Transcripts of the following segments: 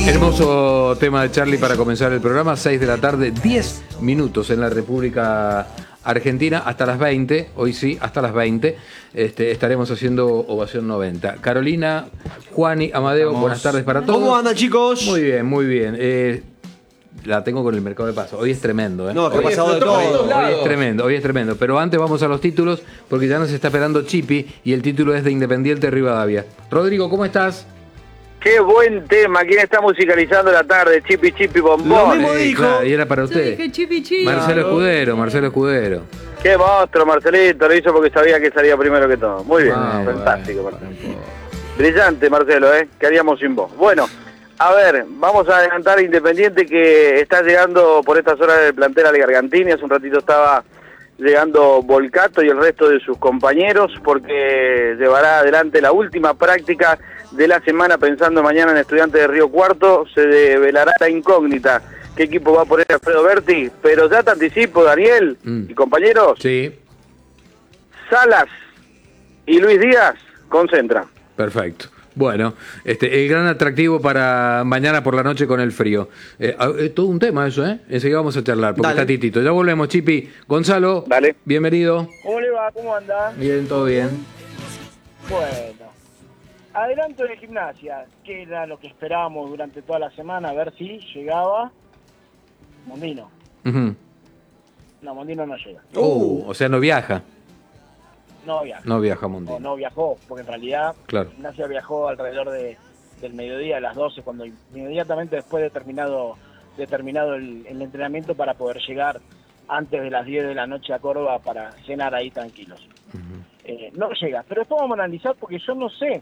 Hermoso tema de Charlie para comenzar el programa. 6 de la tarde, 10 minutos en la República Argentina, hasta las 20. Hoy sí, hasta las 20. Estaremos haciendo Ovación 90. Carolina, Juani, Amadeo, buenas tardes para todos. ¿Cómo andan, chicos? Muy bien, muy bien. La tengo con el mercado de paso. Hoy es tremendo, ¿eh? No, que ha pasado de todo. Hoy es tremendo. Pero antes vamos a los títulos, porque ya nos está esperando Chipi y el título es de Independiente Rivadavia. Rodrigo, ¿cómo estás? Qué buen tema. ¿Quién está musicalizando la tarde? Chipi, chipi, bombón. Lo mismo dijo. Claro, y era para usted. Dije chipi, chipi. Marcelo Escudero. Qué monstruo, Marcelito. Lo hizo porque sabía que salía primero que todo. Muy bien. Fantástico, Bueno. Marcelo. Brillante, Marcelo, ¿eh? ¿Qué haríamos sin vos? Bueno, a ver, vamos a adelantar a Independiente, que está llegando por estas horas del plantel al Gargantini. Hace un ratito estaba llegando Volcato y el resto de sus compañeros, porque llevará adelante la última práctica de la semana, pensando mañana en Estudiantes de Río Cuarto. Se develará la incógnita qué equipo va a poner Alfredo Berti, pero ya te anticipo, Daniel y compañeros, Sí, Salas y Luis Díaz concentran. perfecto. Bueno, el gran atractivo para mañana por la noche con el frío. Todo un tema eso, ¿eh? Enseguida vamos a charlar, porque Dale. está Titito. Ya volvemos, Chipi. Gonzalo, Dale. bienvenido. ¿Cómo le va? ¿Cómo anda? Bien, todo bien. Bueno, adelanto de Gimnasia, que era lo que esperábamos durante toda la semana, a ver si llegaba Mondino. Ujú. No, Mondino no llega. O sea, no viaja. No viaja. No viaja O Mondino. no viajó, porque en realidad Claro. Gimnasia viajó alrededor del mediodía, a las 12, cuando inmediatamente después de terminado el entrenamiento, para poder llegar antes de las 10 de la noche a Córdoba para cenar ahí tranquilos. No llega, pero después vamos a analizar, porque yo no sé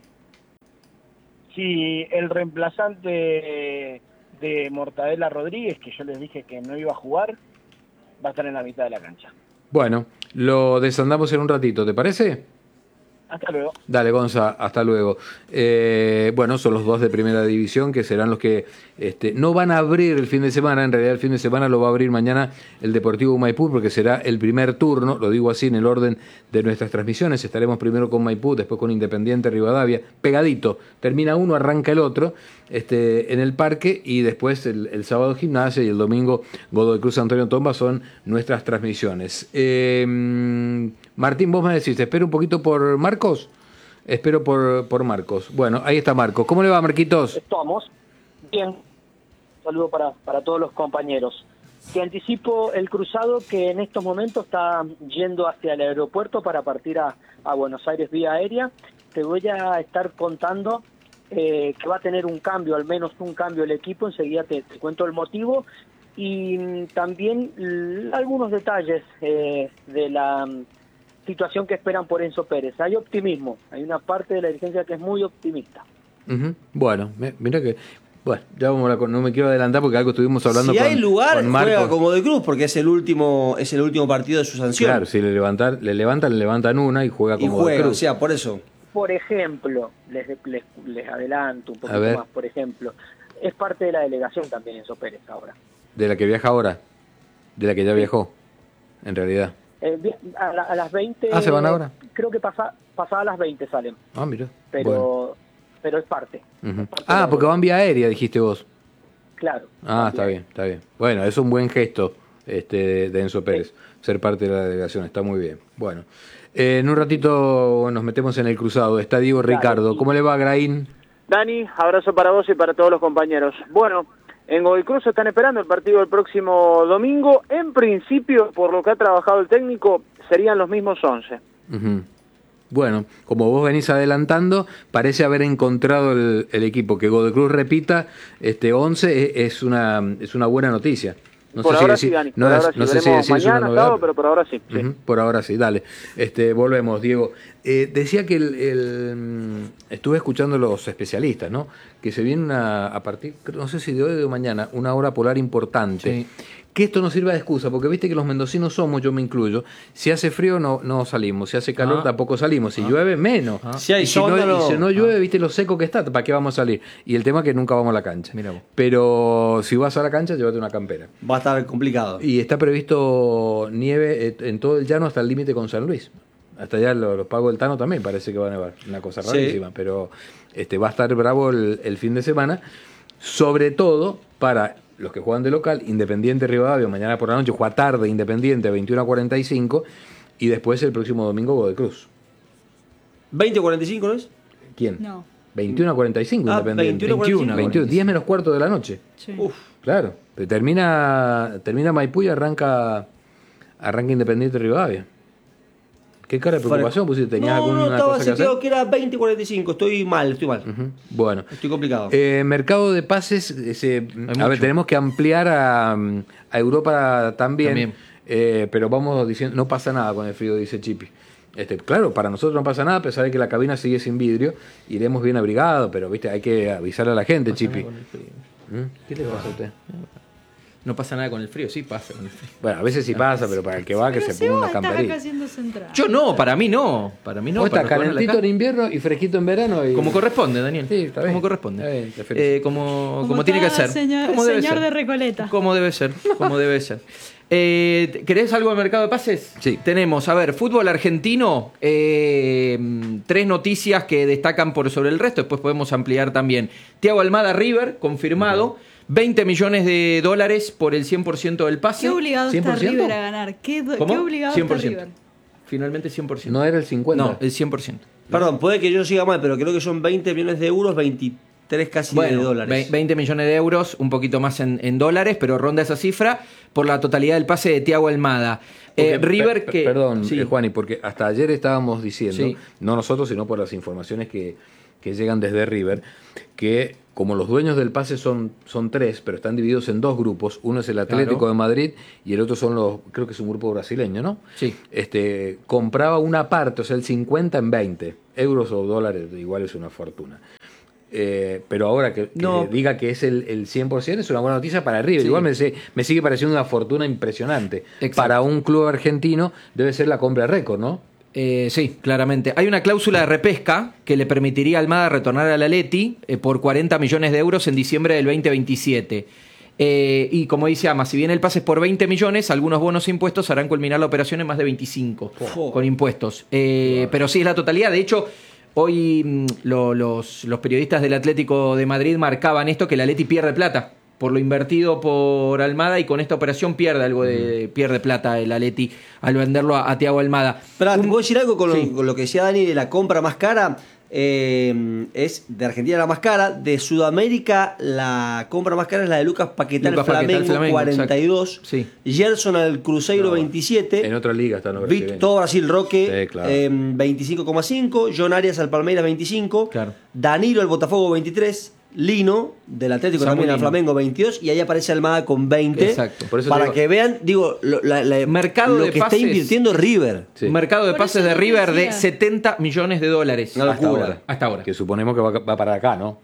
si el reemplazante de Mortadela Rodríguez, que yo les dije que no iba a jugar, va a estar en la mitad de la cancha. Bueno, lo desandamos en un ratito, ¿te parece? Hasta luego. Dale, Gonza, hasta luego. Bueno, son los dos de primera división, que serán los que no van a abrir el fin de semana. En realidad el fin de semana lo va a abrir mañana el Deportivo Maipú, porque será el primer turno, lo digo así en el orden de nuestras transmisiones. Estaremos primero con Maipú, después con Independiente Rivadavia, pegadito. Termina uno, arranca el otro en el parque, y después el sábado Gimnasia y el domingo Godoy Cruz Antonio Tomba son nuestras transmisiones. Martín, vos me decís, espero un poquito por Marcos. Espero por Marcos. Bueno, ahí está Marcos. ¿Cómo le va, Marquitos? Estamos bien. Saludo para todos los compañeros. Te anticipo el cruzado, que en estos momentos está yendo hacia el aeropuerto para partir a Buenos Aires vía aérea. Te voy a estar contando que va a tener un cambio, al menos un cambio el equipo. Enseguida te cuento el motivo y también algunos detalles de la situación que esperan por Enzo Pérez. Hay optimismo, hay una parte de la dirigencia que es muy optimista. Bueno, mira que... Bueno, ya vamos no me quiero adelantar, porque algo estuvimos hablando Si con hay lugar, con Marcos. juega como de Cruz, porque es el último partido de su sanción. Claro, si le levantan una y juega Y como de juega, Cruz. o sea, por eso. Por ejemplo, les adelanto un A ver. poquito más, por ejemplo, es parte de la delegación también Enzo Pérez ahora. De la que viaja ahora, de la que ya viajó, en realidad. A las 20... ¿Se van ahora? Creo que pasadas las 20 salen, Mira. pero es parte. Bueno. Es parte de la Porque van vía aérea, dijiste vos. Claro. Está bien. Bueno, es un buen gesto de Enzo Pérez, ser parte de la delegación, está muy bien. Bueno, en un ratito nos metemos en el cruzado. Está Diego Ricardo. ¿Cómo le va, Graín? Dani, abrazo para vos y para todos los compañeros. Bueno, en Godoy Cruz están esperando el partido del próximo domingo. En principio, por lo que ha trabajado el técnico, serían los mismos 11. Bueno, como vos venís adelantando, parece haber encontrado el equipo. Que Godoy Cruz repita 11 es una buena noticia. No Por sé ahora si sí, Dani. no Por es- ahora sí. no sé si Veremos decís una mañana, novedad. sábado, pero por ahora sí. Sí. Por ahora sí, dale. Volvemos, Diego. Decía que estuve escuchando a los especialistas, ¿no? Que se viene a partir, no sé si de hoy o de mañana, una hora polar importante. Sí. Que esto no sirva de excusa, porque viste que los mendocinos somos, yo me incluyo. Si hace frío no salimos, si hace calor tampoco salimos, si llueve menos. Si hay Y si no, sol, no. y si no llueve, viste lo seco que está, ¿para qué vamos a salir? Y el tema es que nunca vamos a la cancha. Mira vos. Pero si vas a la cancha, llévate una campera. Va a estar complicado. Y está previsto nieve en todo el llano hasta el límite con San Luis. Hasta allá los Pagos del Tano también parece que va a nevar. Una cosa Sí. rarísima, pero va a estar bravo el fin de semana. sobre todo para los que juegan de local, Independiente Rivadavia, mañana por la noche, juega tarde Independiente, 21:45, y después el próximo domingo Godoy Cruz. 20:45, ¿no es? ¿Quién? No. 21:45 Independiente. 21:45. 10 menos cuarto de la noche. Sí. Uf. Claro. Termina Maipú y arranca Independiente Rivadavia. ¿Qué cara de preocupación pusiste? ¿Tenías alguna estaba cosa que hacer? seteado que era 20:45. Estoy mal. Ujú. Bueno. Estoy complicado. Mercado de pases, a ver, tenemos que ampliar a Europa también. Pero vamos diciendo, no pasa nada con el frío, dice Chipi. Claro, para nosotros no pasa nada, a pesar de que la cabina sigue sin vidrio, iremos bien abrigados, pero viste, hay que avisarle a la gente, Chipi. ¿Qué le pasa a usted? No pasa nada con el frío, sí pasa con el frío. Bueno, a veces sí pasa, pero para el que va, que se ponga una camperita. Yo no, para mí no. Para mí no. Vos estás para calentito en invierno y fresquito en verano. Y... Como corresponde, Daniel. Sí, está bien. Como corresponde. Está bien, te felicito. Como tiene que ser. Como debe Señor ser. de Recoleta. Como debe ser. Como debe ser. ¿Querés algo de mercado de pases? Sí. Tenemos, a ver, fútbol argentino, 3 noticias que destacan por sobre el resto, después podemos ampliar también. Thiago Almada, River, confirmado, $20 millones por el 100% del pase. ¿Qué obligado está 100%? River a ganar? ¿Qué ¿Cómo? obligado 100%. está River? Finalmente 100%. No era el 50. No, el 100%. Perdón, puede que yo siga mal, pero creo que son 20 millones de euros, 23 casi de dólares. 20 millones de euros, un poquito más en dólares, pero ronda esa cifra por la totalidad del pase de Thiago Almada. River que... Perdón, sí. Juani, porque hasta ayer estábamos diciendo, Sí. no nosotros, sino por las informaciones que llegan desde River, que como los dueños del pase son 3, pero están divididos en 2 grupos, uno es el Atlético Claro. de Madrid y el otro son creo que es un grupo brasileño, ¿no? Sí. Compraba una parte, o sea, el 50 en 20, euros o dólares, igual es una fortuna. Pero ahora que No. diga que es el 100% es una buena noticia para River. Sí. Igual me sigue pareciendo una fortuna impresionante. Exacto. Para un club argentino debe ser la compra récord, ¿no? Sí, claramente. Hay una cláusula de repesca que le permitiría a Almada retornar al Atleti por 40 millones de euros en diciembre del 2027. Y como dice Ama, si bien el pase es por 20 millones, algunos bonos e impuestos harán culminar la operación en más de 25 con impuestos. Pero sí es la totalidad. De hecho, hoy los periodistas del Atlético de Madrid marcaban esto, que el Atleti pierde plata por lo invertido por Almada, y con esta operación pierde plata el Atleti al venderlo a Thiago Almada. Pero, ¿te puedo decir algo con Sí. lo que decía Dani de la compra más cara? Es de Argentina la más cara, de Sudamérica la compra más cara es la de Lucas Paquetá al Lucas Paquetá al Flamengo, Flamengo, 42, exacto. Sí. Gerson al Cruzeiro, No, 27, En otra liga están los brasileños. todo Brasil Roque, Sí, claro. 25,5, John Arias al Palmeiras, 25, Claro. Danilo al Botafogo, 23, Lino del Atlético Samu también al Lino. Flamengo, 22, y ahí aparece Almada con 20. Exacto. Por eso Para digo- que vean, digo, Mercado lo de que pases. está invirtiendo River. Sí. Un mercado de Por pases eso de lo River de decía. $70 millones. Una Hasta locura. ahora. Hasta ahora. Que suponemos que va para acá, ¿no?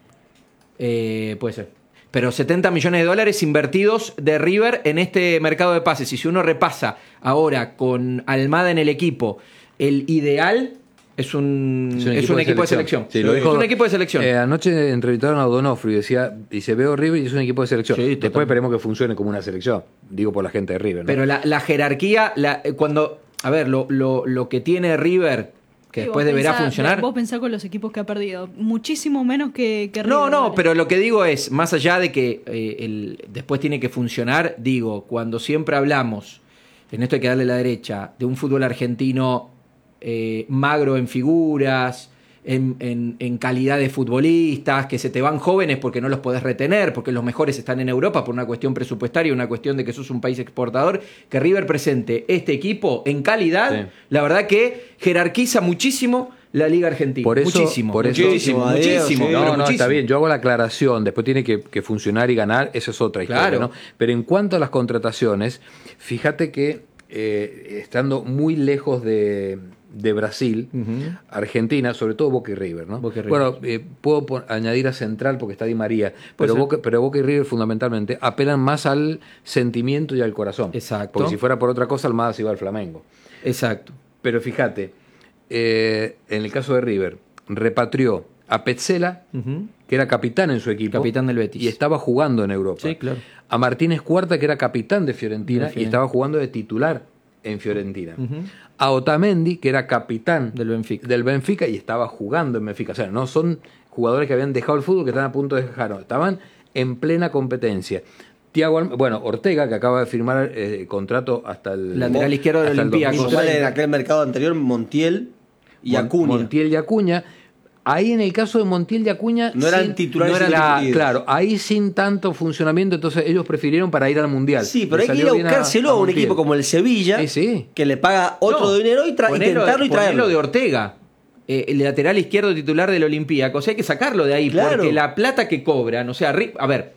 Puede ser. Pero $70 millones invertidos de River en este mercado de pases. Y si uno repasa ahora con Almada en el equipo, el ideal es un equipo de selección. Sí, lo es dijo- un equipo de selección. Anoche entrevistaron a Donofrio y dice, veo River y es un equipo de selección. Sí, Después totalmente. esperemos que funcione como una selección. Digo por la gente de River, ¿no? Pero la jerarquía, cuando... A ver, lo que tiene River, que Sí, después vos deberá pensá- funcionar... Vos pensás con los equipos que ha perdido. Muchísimo menos que River. No, vale. pero lo que digo es, más allá de que después tiene que funcionar, digo, cuando siempre hablamos, en esto hay que darle la derecha, de un fútbol argentino magro en figuras, en calidad de futbolistas, que se te van jóvenes porque no los podés retener, porque los mejores están en Europa por una cuestión presupuestaria, una cuestión de que sos un país exportador, que River presente este equipo en calidad, Sí. la verdad que jerarquiza muchísimo la Liga Argentina. Por eso- muchísimo, por eso- muchísimo, Adiós, muchísimo. sí. pero No, muchísimo. está bien, yo hago la aclaración, después tiene que funcionar y ganar, esa es otra historia, Claro. ¿no? Pero en cuanto a las contrataciones, fíjate que estando muy lejos de Brasil, Ujú. Argentina, sobre todo Boca y River, ¿no? Boca y River. Bueno, puedo añadir a Central porque está Di María, Puede ser. pero Boca y River fundamentalmente apelan más al sentimiento y al corazón. Exacto. Porque si fuera por otra cosa, Almada se iba al Flamengo. Exacto. Pero fíjate, en el caso de River, repatrió a Petzela, Ujú. que era capitán en su equipo. Capitán del Betis. Y estaba jugando en Europa. Sí, claro. A Martínez Cuarta, que era capitán de Fiorentina, De Fiorentina. y estaba jugando de titular en Fiorentina. Ujú. A Otamendi, que era capitán Del Benfica. y estaba jugando en Benfica. O sea, no son jugadores que habían dejado el fútbol, que están a punto de dejarlo. Estaban en plena competencia. Bueno, Ortega, que acaba de firmar contrato hasta el... Lateral izquierdo del Olympiacos. En aquel mercado anterior, Montiel y Acuña. Montiel y Acuña. Ahí en el caso de Montiel y Acuña... No eran titulares. Claro, ahí sin tanto funcionamiento, entonces ellos prefirieron para ir al Mundial. Sí, pero hay que ir a buscárselo a un equipo como el Sevilla, que le paga otro dinero y intentarlo y traerlo. De Ortega, el lateral izquierdo titular del Olympiacos, hay que sacarlo de ahí, porque la plata que cobran, o sea, a ver,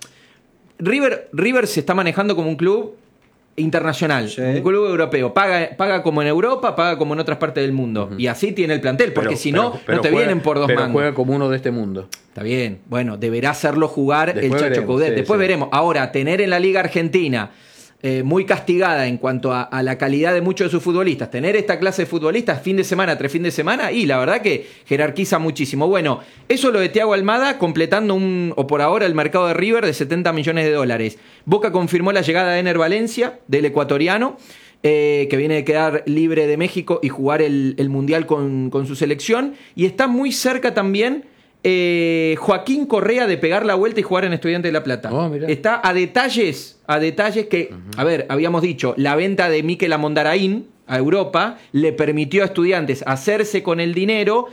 River se está manejando como un club internacional, un club europeo, paga como en Europa, paga como en otras partes del mundo, y así tiene el plantel, porque si no, no te vienen por dos mangos. Juega como uno de este mundo. Está bien, bueno, deberá hacerlo jugar el Chacho Coudet, después veremos. Ahora, tener en la Liga Argentina, muy castigada en cuanto a la calidad de muchos de sus futbolistas, tener esta clase de futbolistas fin de semana tras fin de semana, y la verdad que jerarquiza muchísimo. Bueno, eso es lo de Thiago Almada, completando o por ahora el mercado de River de $70 millones. Boca confirmó la llegada de Ener Valencia, del ecuatoriano, que viene de quedar libre de México y jugar el Mundial con su selección, y está muy cerca también Joaquín Correa de pegar la vuelta y jugar en Estudiantes de La Plata. Está a detalles que, a ver, habíamos dicho, la venta de Mikel Amondaraín a Europa le permitió a Estudiantes hacerse con el dinero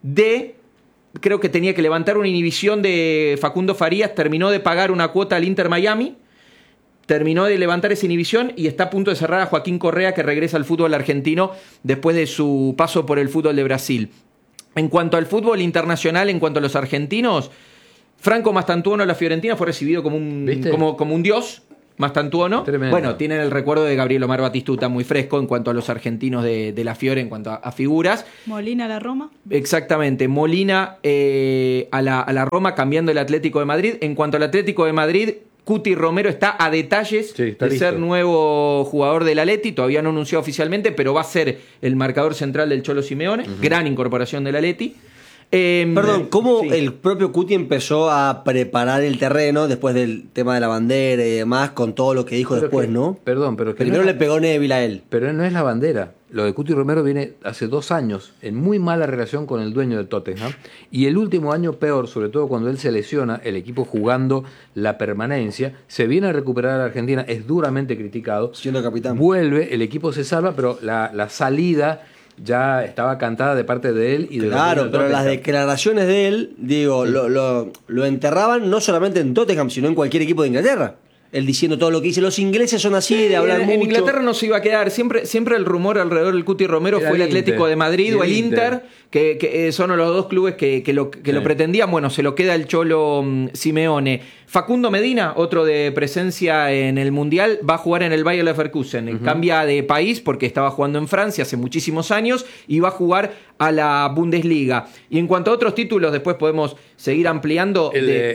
creo que tenía que levantar una inhibición de Facundo Farías, terminó de pagar una cuota al Inter Miami, terminó de levantar esa inhibición y está a punto de cerrar a Joaquín Correa, que regresa al fútbol argentino después de su paso por el fútbol de Brasil. En cuanto al fútbol internacional, en cuanto a los argentinos, Franco Mastantuono de la Fiorentina fue recibido como un dios. Mastantuono. Tremendo. Bueno, tienen el recuerdo de Gabriel Omar Batistuta muy fresco en cuanto a los argentinos de la Fiore, en cuanto a figuras. Molina a la Roma. Exactamente, Molina a la Roma, cambiando el Atlético de Madrid. En cuanto al Atlético de Madrid, Cuti Romero está a detalles de listo. Ser nuevo jugador del Atleti, todavía no anunció oficialmente, pero va a ser el marcador central del Cholo Simeone, gran incorporación del Atleti. Perdón, ¿cómo el propio Cuti empezó a preparar el terreno después del tema de la bandera y demás, con todo lo que dijo después, ¿no? Perdón, pero primero le pegó Neville a él. Pero no es la bandera. Lo de Cuti Romero viene hace 2 años en muy mala relación con el dueño de Tottenham, y el último año peor, sobre todo cuando él se lesiona, el equipo jugando la permanencia, se viene a recuperar a Argentina, es duramente criticado. Siendo capitán. Vuelve, el equipo se salva, pero la salida ya estaba cantada de parte de él y de Claro, pero las declaraciones de él, digo, lo enterraban no solamente en Tottenham, sino en cualquier equipo de Inglaterra. Él diciendo todo lo que dice. Los ingleses son así, de hablar mucho. En Inglaterra no se iba a quedar. Siempre el rumor alrededor del Cuti Romero fue el Atlético de Madrid o el Inter, que son los dos clubes que lo pretendían. Bueno, se lo queda el Cholo Simeone. Facundo Medina, otro de presencia en el Mundial, va a jugar en el Bayer Leverkusen. Cambia de país porque estaba jugando en Francia hace muchísimos años y va a jugar a la Bundesliga. Y en cuanto a otros títulos, después podemos seguir ampliando.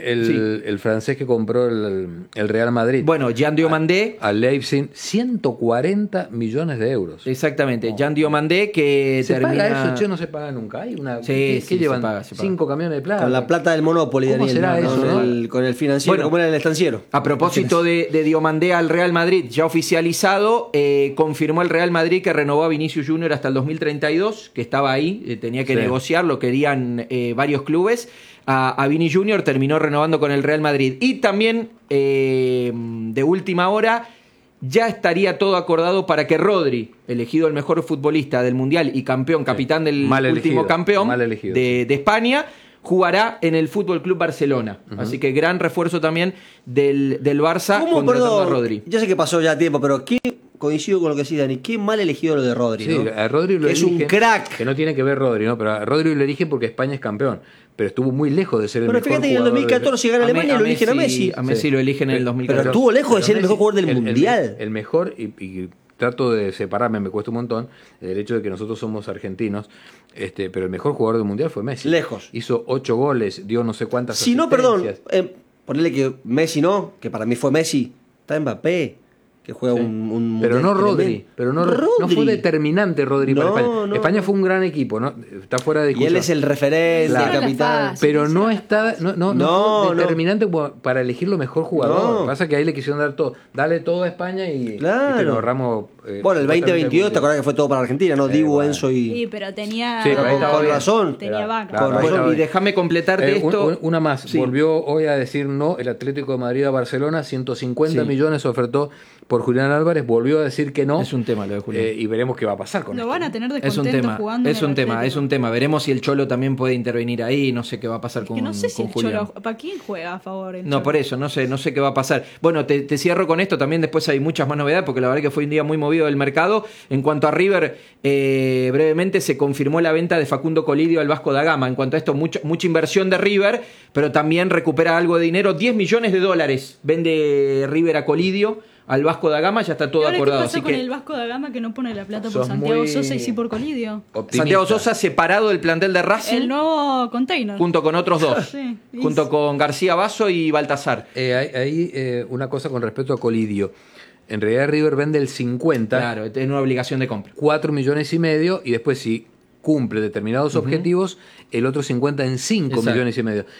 El francés que compró el Real Madrid. Bueno, Jean Diomandé. Al Leipzig, 140 millones de euros. Exactamente, Jean Diomandé que ¿Se termina... paga eso? No se paga nunca. Hay una... ¿Qué llevan? se paga. 5 camiones de plata. Con la plata del Monopoly, ¿Cómo Daniel, será eso, no? Con el financiero, Bueno, como era el estanciero. A propósito de Diomandé al Real Madrid, ya oficializado, confirmó el Real Madrid que renovó a Vinicius Junior hasta el 2032, que estaba ahí, tenía que negociar, lo querían varios clubes. A Vini Junior terminó renovando con el Real Madrid. Y también, de última hora, ya estaría todo acordado para que Rodri, elegido el mejor futbolista del Mundial y campeón, capitán del último campeón de España, jugará en el Fútbol Club Barcelona. Así que gran refuerzo también del Barça contratando a Rodri. Ya sé que pasó ya tiempo, pero coincido con lo que decís, Dani. Qué mal elegido lo de Rodri, sí, ¿no? A Rodri lo es un crack. Que no tiene que ver Rodri, ¿no? Pero a Rodri lo eligen porque España es campeón. Pero estuvo muy lejos de ser el mejor jugador. Pero fíjate que en el 2014 gana Alemania y lo eligen a Messi. A Messi lo eligen en el 2014. Pero estuvo lejos de ser el mejor jugador del Mundial. El mejor, y trato de separarme, me cuesta un montón el hecho de que nosotros somos argentinos, pero el mejor jugador del Mundial fue Messi. Lejos. Hizo 8 goles, dio no sé cuántas asistencias. Si no, perdón, ponerle que Messi no, que para mí fue Messi, está Mbappé, que juega un pero mundial no Rodri, tremendo. pero no fue determinante Rodri para España. España fue un gran equipo, ¿no? Está fuera de Y discusión. él es el referente, Claro. el capitán. Fácil. Pero no está, no fue determinante para elegir lo mejor jugador. No. Lo que pasa es que ahí le quisieron dar todo, darle todo a España y Claro. nos ahorramos. Bueno, el 2022, ¿te acordás que fue todo para Argentina, no? Dibu, bueno. Enzo y... Sí, pero tenía. Sí, Pero ahí estaba con bien. razón. Tenía vaca. Claro, Con ahí razón. estaba Y bien. déjame completar de esto. Una más, Sí. volvió hoy a decir no el Atlético de Madrid a Barcelona, 150 Sí. millones ofertó por Julián Álvarez, volvió a decir que no. Es un tema lo de Julián. Y veremos qué va a pasar con Lo esto. van a tener Es un descontento tema, jugando. en es el un tema, Atlético. es un tema. Veremos si el Cholo también puede intervenir ahí. No sé qué va a pasar Es con, que no sé si con el Julián. Cholo. ¿Para quién juega a favor? el No, Cholo? por eso, no sé qué va a pasar. Bueno, te cierro con esto, también después hay muchas más novedades, porque la verdad que fue un día muy movido del mercado. En cuanto a River, brevemente se confirmó la venta de Facundo Colidio al Vasco da Gama. En cuanto a esto, mucha inversión de River, pero también recupera algo de dinero. $10 millones vende River a Colidio, al Vasco da Gama, ya está todo ¿Y ahora acordado. ¿Qué pasó Así con que el Vasco da Gama que no pone la plata por Sos Santiago muy Sosa y sí por Colidio? optimista. Santiago Sosa separado del plantel de Racing, El nuevo container. junto con otros dos, Sí, y- junto con García Basso y Baltasar. Hay una cosa con respecto a Colidio. En realidad River vende el 50, Claro, es una obligación de compra. 4 millones y medio, y después si cumple determinados objetivos, el otro 50 en 5 Exacto. millones y medio.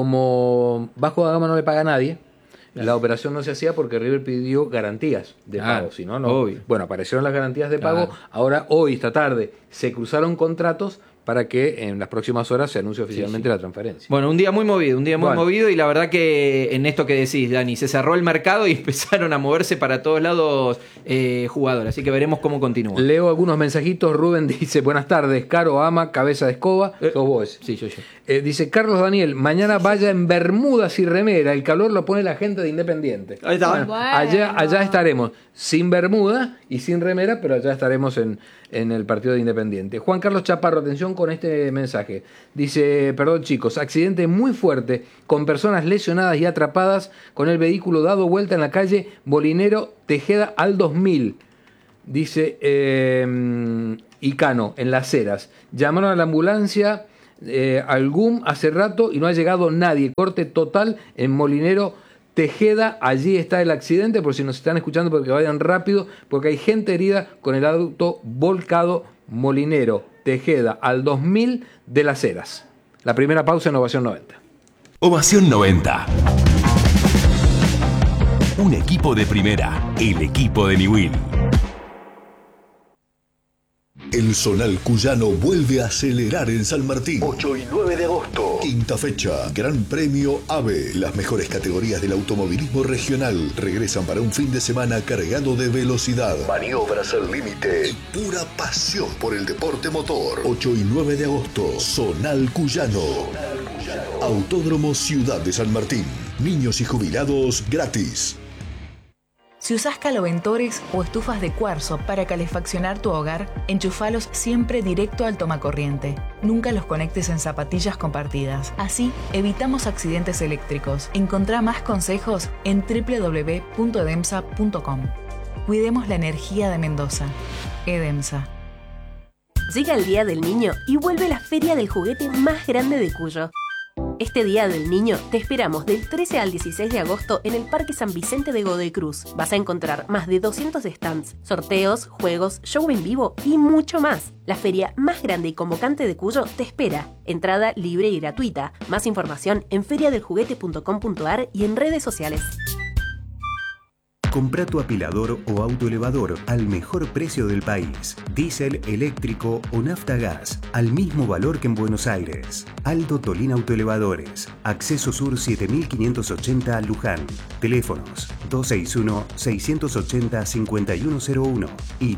Como Vasco da Gama no le paga a nadie, la operación no se hacía porque River pidió garantías de Claro, pago. Si no, no. obvio. Bueno, aparecieron las garantías de pago. Claro. Ahora, hoy, esta tarde, se cruzaron contratos para que en las próximas horas se anuncie oficialmente la transferencia. Bueno, un día muy movido, Bueno. movido, y la verdad que en esto que decís, Dani, se cerró el mercado y empezaron a moverse para todos lados jugadores, así que veremos cómo continúa. Leo algunos mensajitos. Rubén dice, buenas tardes, Caro ama, cabeza de escoba. Sos vos. Sí, yo. Dice Carlos Daniel, mañana vaya en bermudas y remera, el calor lo pone la gente de Independiente. Ahí está. Bueno. Allá estaremos, sin bermuda y sin remera, pero allá estaremos en el partido de Independiente. Juan Carlos Chaparro, atención con este mensaje. Dice, perdón chicos, accidente muy fuerte con personas lesionadas y atrapadas con el vehículo dado vuelta en la calle Molinero Tejeda al 2000. Dice Icano, en Las Heras. Llamaron a la ambulancia al GUM hace rato y no ha llegado nadie. Corte total en Molinero Tejeda. Allí está el accidente, por si nos están escuchando, porque vayan rápido, porque hay gente herida con el auto volcado. Molinero Tejeda al 2000 de Las Heras. La primera pausa en Ovación 90. Ovación 90. Un equipo de primera, el equipo de Niwil. El Zonal Cuyano vuelve a acelerar en San Martín. 8 y 9 de agosto. Quinta fecha. Gran Premio AVE. Las mejores categorías del automovilismo regional regresan para un fin de semana cargado de velocidad, maniobras al límite y pura pasión por el deporte motor. 8 y 9 de agosto. Zonal Cuyano. Autódromo Ciudad de San Martín. Niños y jubilados gratis. Si usás caloventores o estufas de cuarzo para calefaccionar tu hogar, enchufalos siempre directo al tomacorriente. Nunca los conectes en zapatillas compartidas. Así, evitamos accidentes eléctricos. Encontrá más consejos en www.edemsa.com. Cuidemos la energía de Mendoza. Edemsa. Llega el Día del Niño y vuelve la feria del juguete más grande de Cuyo. Este Día del Niño te esperamos del 13 al 16 de agosto en el Parque San Vicente de Godoy Cruz. Vas a encontrar más de 200 stands, sorteos, juegos, show en vivo y mucho más. La feria más grande y convocante de Cuyo te espera. Entrada libre y gratuita. Más información en feriadeljuguete.com.ar y en redes sociales. Comprá tu apilador o autoelevador al mejor precio del país. Diésel, eléctrico o nafta gas, al mismo valor que en Buenos Aires. Aldo Tolín Autoelevadores. Acceso Sur 7580 Luján. Teléfonos 261-680-5101 y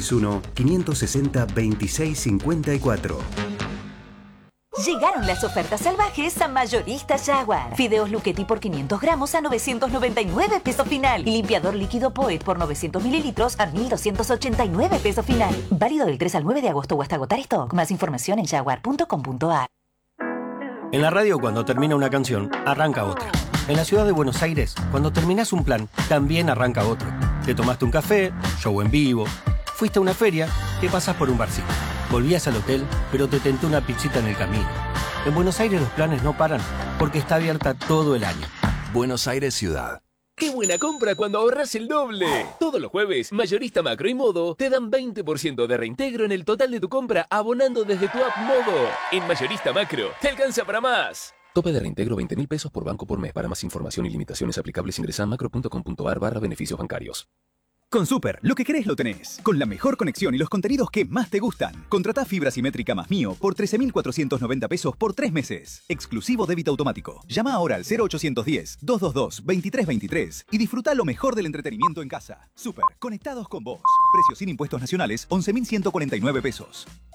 261-560-2654. Llegaron las ofertas salvajes a Mayoristas Jaguar. Fideos Luchetti por 500 gramos a 999 pesos final. Y limpiador líquido Poet por 900 mililitros a 1289 pesos final. Válido del 3 al 9 de agosto o hasta agotar stock. Más información en jaguar.com.ar. En la radio, cuando termina una canción, arranca otra. En la ciudad de Buenos Aires, cuando terminás un plan, también arranca otro. Te tomaste un café, show en vivo, fuiste a una feria, te pasás por un barcito. Volvías al hotel, pero te tentó una pizzita en el camino. En Buenos Aires los planes no paran, porque está abierta todo el año. Buenos Aires Ciudad. ¡Qué buena compra cuando ahorras el doble! Todos los jueves, Mayorista Macro y Modo te dan 20% de reintegro en el total de tu compra abonando desde tu app Modo. En Mayorista Macro, te alcanza para más. Tope de reintegro 20.000 pesos por banco por mes. Para más información y limitaciones aplicables ingresa a macro.com.ar/beneficios bancarios. Con Super, lo que querés lo tenés. Con la mejor conexión y los contenidos que más te gustan. Contratá fibra simétrica más Mío por 13.490 pesos por 3 meses. Exclusivo débito automático. Llama ahora al 0810-222-2323 y disfruta lo mejor del entretenimiento en casa. Super, conectados con vos. Precio sin impuestos nacionales, 11.149 pesos.